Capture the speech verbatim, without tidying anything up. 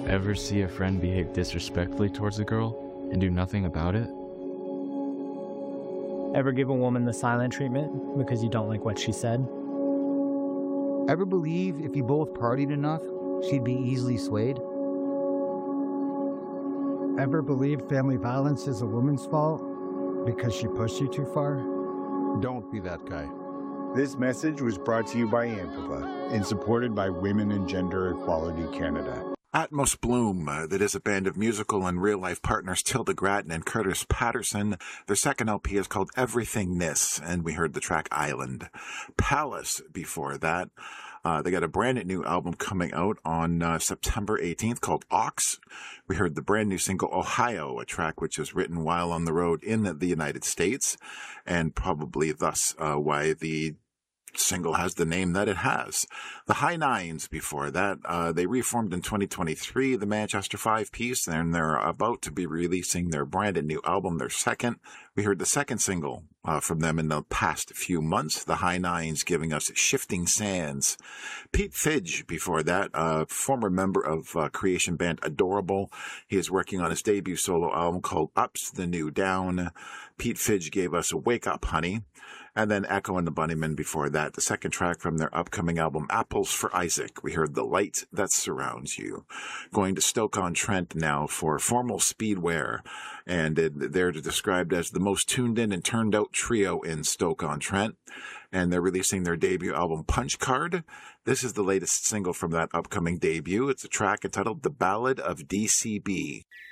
ever see a friend behave disrespectfully towards a girl and do nothing about it? Ever give a woman the silent treatment because you don't like what she said? Ever believe if you both partied enough, she'd be easily swayed? Ever believe family violence is a woman's fault because she pushed you too far? Don't be that guy. This message was brought to you by Amphipa and supported by Women and Gender Equality Canada. Atmos Bloom, uh, that is a band of musical and real-life partners Tilda Gratton and Curtis Patterson. Their second L P is called Everythingness, and we heard the track Island. Palace before that. Uh, they got a brand new album coming out on uh, September eighteenth called Ox. We heard the brand new single Ohio, a track which was written while on the road in the United States, and probably thus uh, why the single has the name that it has. The High Nines before that, uh, they reformed in twenty twenty-three, the Manchester Five-Piece, and they're about to be releasing their brand new album, their second. We heard the second single uh, from them in the past few months, the High Nines, giving us Shifting Sands. Pete Fidge before that, uh, former member of uh, creation band Adorable. He is working on his debut solo album called Up's the New Down. Pete Fidge gave us Wake Up Honey. And then Echo and the Bunnymen before that, the second track from their upcoming album, Apples for Isaac. We heard The Light That Surrounds You. Going to Stoke-on-Trent now for Formal Speedwear. And they're described as the most tuned in and turned out trio in Stoke-on-Trent. And they're releasing their debut album, Punch Card. This is the latest single from that upcoming debut. It's a track entitled The Ballad of D C B.